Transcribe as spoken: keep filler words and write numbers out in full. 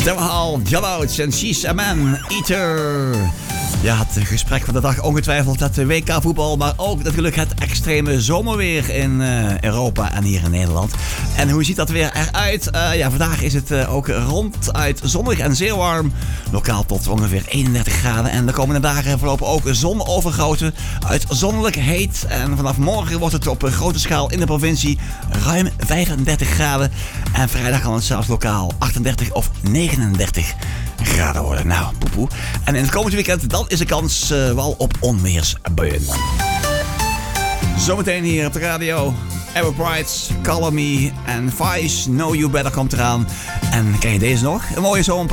Terwijl John Oates en She's a Man Eater. Ja, het gesprek van de dag ongetwijfeld het W K voetbal, maar ook natuurlijk het extreme zomerweer in uh, Europa en hier in Nederland. En hoe ziet dat weer eruit? Uh, ja, vandaag is het uh, ook ronduit zonnig en zeer warm. Lokaal tot ongeveer eenendertig graden. En de komende dagen verlopen ook zonovergoten. Uitzonderlijk heet. En vanaf morgen wordt het op een grote schaal in de provincie ruim vijfendertig graden. En vrijdag kan het zelfs lokaal achtendertig of negenendertig graden worden. Nou, poepoe. En in het komende weekend dan is de kans uh, wel op onweersbuien. Zometeen hier op de radio. Ever Brights, Call Me en Vice, Know You Better komt eraan. En ken je deze nog? Een mooie zomerplaat.